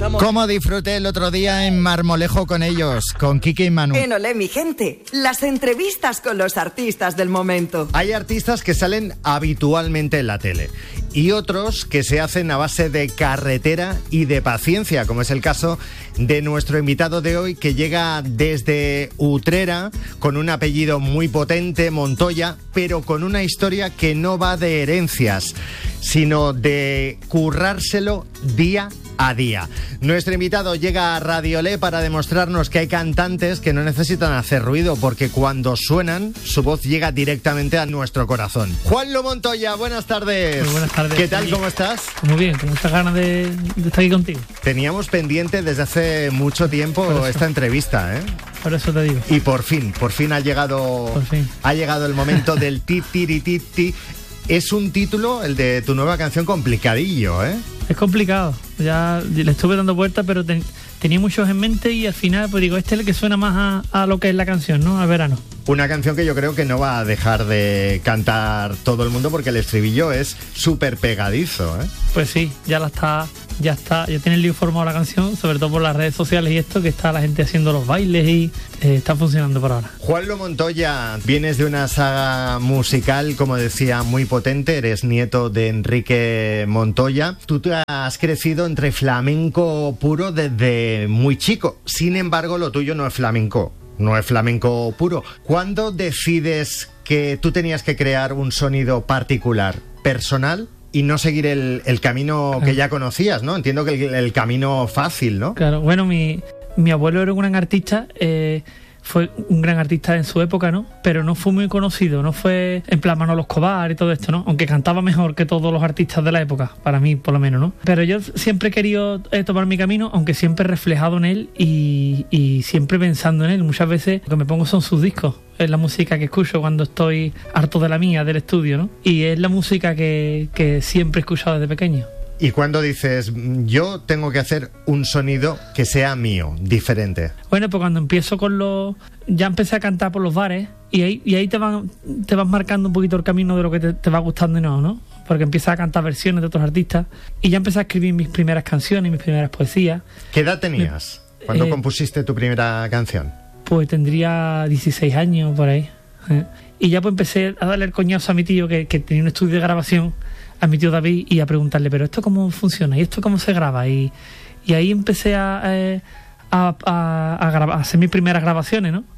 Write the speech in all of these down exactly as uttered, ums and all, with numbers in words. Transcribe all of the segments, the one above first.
Vamos. ¿Cómo disfruté el otro día en Marmolejo con ellos, con Quique y Manu? En Olé, mi gente, las entrevistas con los artistas del momento. Hay artistas que salen habitualmente en la tele y otros que se hacen a base de carretera y de paciencia, como es el caso de nuestro invitado de hoy, que llega desde Utrera con un apellido muy potente, Montoya, pero con una historia que no va de herencias, sino de currárselo día a día. Nuestro invitado llega a Radio Olé para demostrarnos que hay cantantes que no necesitan hacer ruido, porque cuando suenan, su voz llega directamente a nuestro corazón. Juanlo Montoya, buenas tardes. Muy buenas tardes. ¿Qué tal? ¿Cómo estás? Muy bien, con muchas ganas de, de estar aquí contigo. Teníamos pendiente desde hace mucho tiempo esta entrevista, ¿eh? Por eso te digo. Y por fin, por fin ha llegado, por fin. ha llegado el momento del ti tiri ti ti. Es un título, el de tu nueva canción, complicadillo, ¿eh? Es complicado, ya le estuve dando vueltas, pero ten, tenía muchos en mente y al final, pues digo, este es el que suena más a, a lo que es la canción, ¿no? Al verano. Una canción que yo creo que no va a dejar de cantar todo el mundo, porque el estribillo es súper pegadizo, ¿eh? Pues sí, ya la está, ya está, ya tiene el lío formado la canción, sobre todo por las redes sociales y esto, que está la gente haciendo los bailes y eh, está funcionando por ahora. Juanlo Montoya, vienes de una saga musical, como decía, muy potente, eres nieto de Enrique Montoya. Tú te has crecido entre flamenco puro desde muy chico, sin embargo lo tuyo no es flamenco. No es flamenco puro. ¿Cuándo decides que tú tenías que crear un sonido particular, personal, y no seguir el, el camino que ya conocías, ¿no? Entiendo que el, el camino fácil, ¿no? Claro, bueno, mi, mi abuelo era un gran artista, eh, fue un gran artista en su época, ¿no? Pero no fue muy conocido, no fue en plan Manolo Escobar y todo esto, ¿no? Aunque cantaba mejor que todos los artistas de la época, para mí por lo menos, ¿no? Pero yo siempre he querido eh, tomar mi camino, aunque siempre he reflejado en él y, y siempre pensando en él. Muchas veces lo que me pongo son sus discos, es la música que escucho cuando estoy harto de la mía, del estudio, ¿no? Y es la música que, que siempre he escuchado desde pequeño. ¿Y cuando dices, yo tengo que hacer un sonido que sea mío, diferente? Bueno, pues cuando empiezo con los... Ya empecé a cantar por los bares y ahí, y ahí te van te vas marcando un poquito el camino de lo que te, te va gustando y no, ¿no? Porque empiezas a cantar versiones de otros artistas y ya empecé a escribir mis primeras canciones, mis primeras poesías. ¿Qué edad tenías Me, cuando eh, compusiste tu primera canción? Pues tendría dieciséis años, por ahí. ¿eh? Y ya pues empecé a darle el coñazo a mi tío, que, que tenía un estudio de grabación, a mi tío David, y a preguntarle, pero ¿esto cómo funciona? ¿Y esto cómo se graba? Y, y ahí empecé a, eh, a, a, a, grabar, a hacer mis primeras grabaciones, ¿no?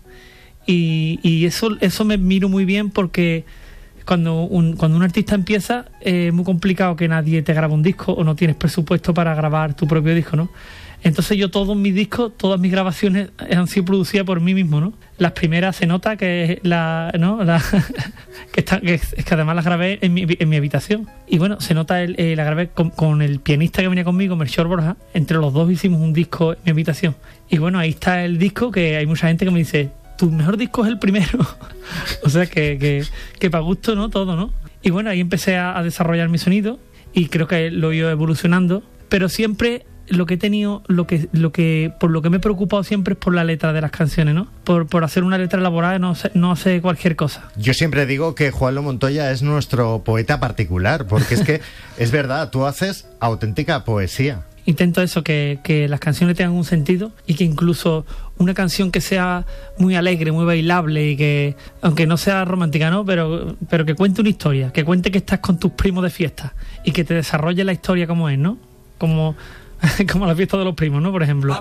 Y, y eso, eso me miro muy bien, porque cuando un, cuando un artista empieza eh, es muy complicado que nadie te grabe un disco o no tienes presupuesto para grabar tu propio disco, ¿no? Entonces yo todos mis discos, todas mis grabaciones han sido producidas por mí mismo, ¿no? Las primeras se nota que la, ¿no? La, que, está, que, es que además las grabé en mi, en mi habitación. Y bueno, se nota, el, eh, la grabé con, con el pianista que venía conmigo, Melchor Borja. Entre los dos hicimos un disco en mi habitación. Y bueno, ahí está el disco, que hay mucha gente que me dice, tu mejor disco es el primero. O sea, que, que, que para gusto, ¿no? Todo, ¿no? Y bueno, ahí empecé a, a desarrollar mi sonido y creo que lo he ido evolucionando, pero siempre... Lo que he tenido, lo que, lo que, por lo que me he preocupado siempre es por la letra de las canciones, ¿no? Por, por hacer una letra elaborada, no, no hace cualquier cosa. Yo siempre digo que Juanlo Montoya es nuestro poeta particular, porque es que es verdad, tú haces auténtica poesía. Intento eso, que, que las canciones tengan un sentido y que incluso una canción que sea muy alegre, muy bailable y que, aunque no sea romántica, ¿no? Pero, pero que cuente una historia, que cuente que estás con tus primos de fiesta y que te desarrolle la historia como es, ¿no? Como... como la fiesta de los primos, ¿no? Por ejemplo.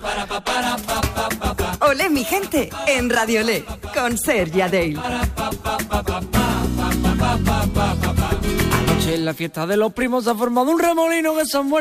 Olé, mi gente, en Radio Olé, con Sergia Dale. Anoche en la fiesta de los primos se ha formado un remolino que se han muerto.